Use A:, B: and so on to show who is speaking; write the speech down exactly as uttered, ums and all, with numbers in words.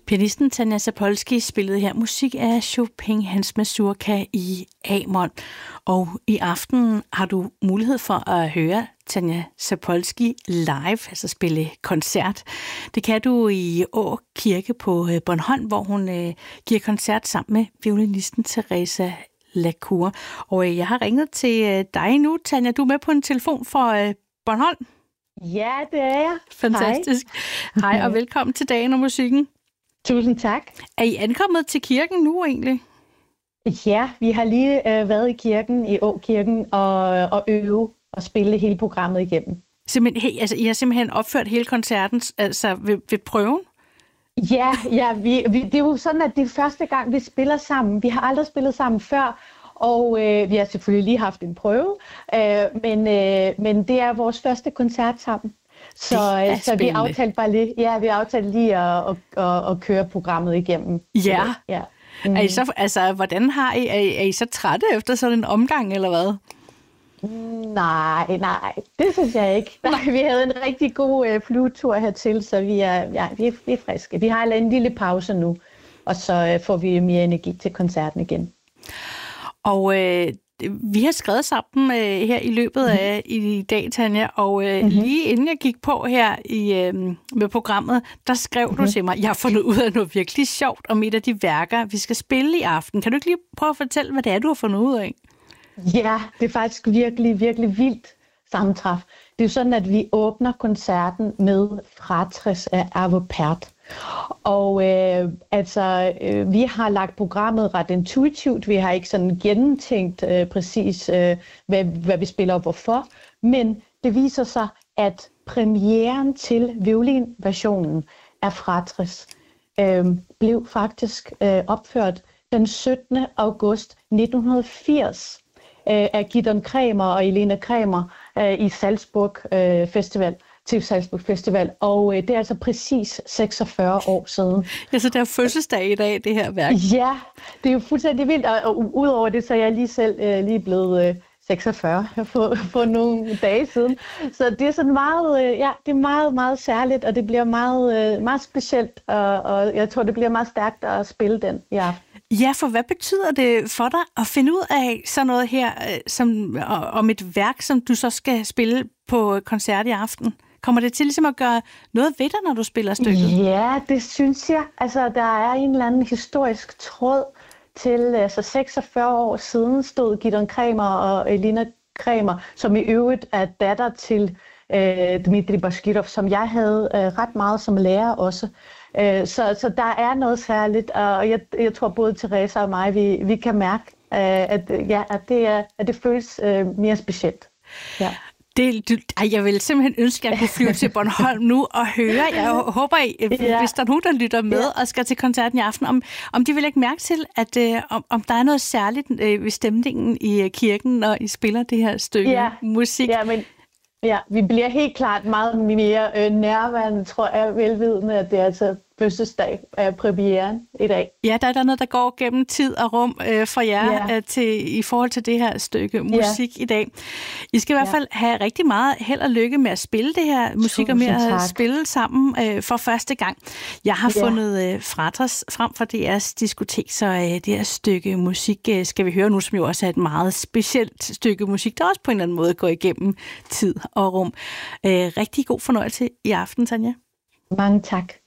A: Pianisten Tanja Zapolski spillede her musik af Chopin, hans mazurka i A-mol. Og i aften har du mulighed for at høre Tanja Zapolski live, altså spille koncert. Det kan du i Å Kirke på Bornholm, hvor hun øh, giver koncert sammen med violinisten Teresa Lacour. Og jeg har ringet til dig nu, Tanja. Du er med på en telefon fra Bornholm.
B: Ja, det er jeg.
A: Fantastisk. Hej, Hej og velkommen til Dagen og Musikken.
B: Tusind tak.
A: Er I ankommet til kirken nu egentlig?
B: Ja, vi har lige øh, været i kirken, i Å-kirken, og, og øve og spille hele programmet igennem.
A: Simpelthen, hey, altså, I har simpelthen opført hele koncerten altså, ved, ved prøven?
B: Ja, ja vi, vi, det er jo sådan, at det er første gang, vi spiller sammen. Vi har aldrig spillet sammen før, og øh, vi har selvfølgelig lige haft en prøve, øh, men, øh, men det er vores første koncert sammen. Så, så vi aftalte bare lige, ja, vi aftalte lige at, at, at, at køre programmet igennem.
A: Ja.
B: ja.
A: Mm. Er I så, altså, hvordan har I, er I, er I så trætte efter sådan en omgang, eller hvad?
B: Nej, nej, det synes jeg ikke. Nej, vi havde en rigtig god øh, flyvetur hertil, så vi er, ja, vi er, vi er friske. Vi har en lille pause nu, og så øh, får vi mere energi til koncerten igen.
A: Og øh, vi har skrevet sammen øh, her i løbet af mm-hmm. i dag, Tanja, og øh, mm-hmm. lige inden jeg gik på her i, øh, med programmet, der skrev mm-hmm. du til mig, jeg har fundet ud af noget virkelig sjovt om et af de værker, vi skal spille i aften. Kan du ikke lige prøve at fortælle, hvad det er, du har fundet ud af?
B: Ja, det er faktisk virkelig, virkelig vildt sammentræf. Det er jo sådan, at vi åbner koncerten med Fratres af Arvo Pärt. Og øh, altså, øh, vi har lagt programmet ret intuitivt. Vi har ikke sådan gennemtænkt øh, præcis, øh, hvad, hvad vi spiller og hvorfor. Men det viser sig, at premieren til violinversionen af Fratres øh, blev faktisk øh, opført den syttende august nitten firs øh, af Gidon Kremer og Elena Kremer øh, i Salzburg øh, Festival. til Salzburg Festival, og øh, det er altså præcis seksogfyrre år siden.
A: Ja, så der er fødselsdag i dag, det her værk.
B: Ja, det er jo fuldstændig vildt, og, og udover det, så er jeg lige selv øh, lige blevet øh, seksogfyrre for, for nogle dage siden. Så det er sådan meget, øh, ja, det er meget, meget særligt, og det bliver meget, øh, meget specielt, og, og jeg tror, det bliver meget stærkt at spille den i aften.
A: Ja, for hvad betyder det for dig at finde ud af sådan noget her, som, om et værk, som du så skal spille på koncert i aften? Kommer det til ligesom at gøre noget ved dig, når du spiller stykket?
B: Ja, det synes jeg. Altså, der er en eller anden historisk tråd til altså seksogfyrre år siden stod Gidon Kremer og Elena Kremer, som i øvrigt er datter til øh, Dmitri Bashkirov, som jeg havde øh, ret meget som lærer også. Øh, så, så der er noget særligt, og jeg, jeg tror både Teresa og mig, vi, vi kan mærke, øh, at, ja, at, det er, at det føles øh, mere specielt. Ja.
A: Det, du, ej, jeg vil simpelthen ønske, at jeg kunne flyve til Bornholm nu og høre. Jeg håber, ja. hvis der er nogen, der lytter med ja. og skal til koncerten i aften, om, om de vil lægge mærke til, at øh, om, om der er noget særligt øh, ved stemningen i kirken, når I spiller det her stykke
B: ja.
A: musik.
B: Ja, men ja, vi bliver helt klart meget mere øh, nærværende, tror jeg, velvidende, at det er altså fødselsdag af premieren i dag.
A: Ja, der er der noget, der går gennem tid og rum øh, for jer ja. øh, til, i forhold til det her stykke musik ja. i dag. I skal i hvert fald ja. have rigtig meget held og lykke med at spille det her musik, og med at spille sammen øh, for første gang. Jeg har ja. fundet øh, Fratres frem fra D R's diskotek, så øh, det her stykke musik øh, skal vi høre nu, som jo også er et meget specielt stykke musik, der også på en eller anden måde går igennem tid og rum. Øh, rigtig god fornøjelse i aften, Tanja.
B: Mange tak.